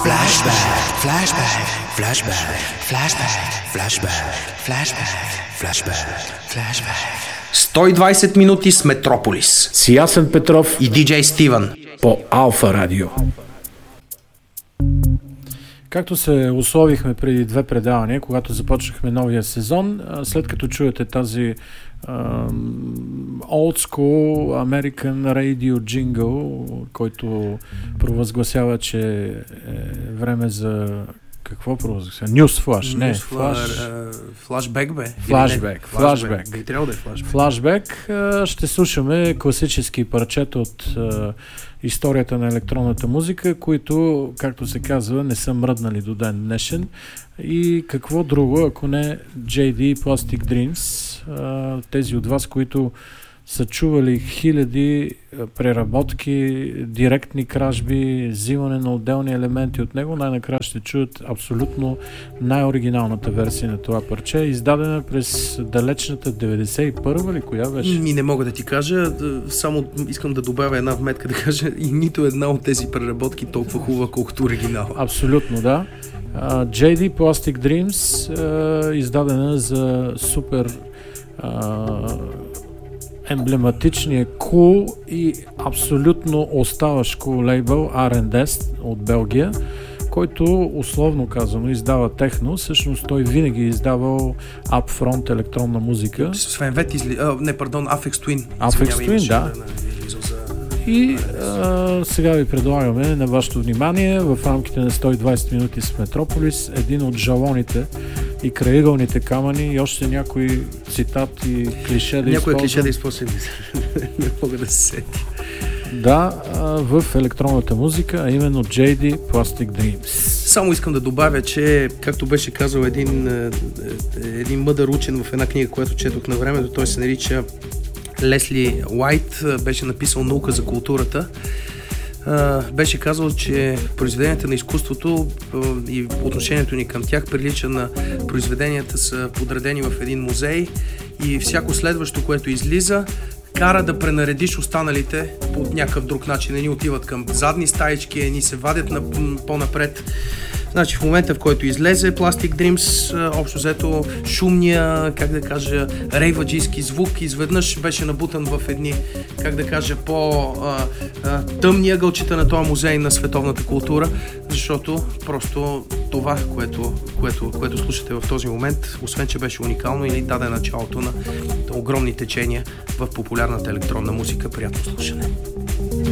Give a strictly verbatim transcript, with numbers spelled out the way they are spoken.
Flashback, flashback, flashback, flashback, flashback, flashback, flashback, flashback. сто и двайсет минути с Метрополис. С Ясен Петров и диджей Стивън по Алфа Радио. Както се условихме преди две предавания, когато започнахме новия сезон, след като чуете тази uh, old school American Radio jingle, който провъзгласява, че е време за... Какво провъзгласява? News Flash, не. Флаш... Флашбек, бе. Флашбек, флашбек. Би трябвало да е флашбек. Флашбек. Ще слушаме класически парчета от uh, историята на електронната музика, които, както се казва, не са мръднали до ден днешен. И какво друго, ако не джей ди Plastic Dreams, uh, тези от вас, които са чували хиляди преработки, директни кражби, взимане на отделни елементи от него, най-накрая ще чуят абсолютно най-оригиналната версия на това парче, издадена през далечната деветдесет и първа ли, коя беше? Ми не мога да ти кажа, само искам да добавя една вметка да кажа, и нито една от тези преработки толкова хубава, колкото оригинал. Абсолютно, да. Uh, джей ди Plastic Dreams, uh, издадена за супер uh, емблематичния кул cool и абсолютно оставащ cool лейбъл Ар енд Ес от Белгия, който условно казано издава техно. Всъщност той винаги е издавал upfront електронна музика. Свен Вет изли... А, не, пардон, Афекс Twin. Афекс Twin, да. И а, сега ви предлагаме на вашето внимание в рамките на сто и двайсет минути с Метрополис един от жалоните и крайъгълните камъни и още някои цитати, клише да използвам. Някои клише да използвам. Не мога да се сети. Да, в електронната музика, а именно джей ди Plastic Dreams. Само искам да добавя, че както беше казал един, един мъдър учен в една книга, която четох на времето, той се нарича Лесли Уайт, беше написал Наука за културата. Беше казал, че произведенията на изкуството и отношението ни към тях прилича на произведенията са подредени в един музей и всяко следващо, което излиза, кара да пренаредиш останалите по някакъв друг начин. Едни отиват към задни стаички, едни се вадят на, по-напред. Значи в момента, в който излезе Plastic Dreams, общо взето шумния, как да кажа, рейваджийски звук изведнъж беше набутан в едни, как да кажа, по-тъмни ъгълчета на този музей на световната култура, защото просто това, което, което, което слушате в този момент, освен че беше уникално, или даде началото на огромни течения в популярната електронна музика. Приятно слушане!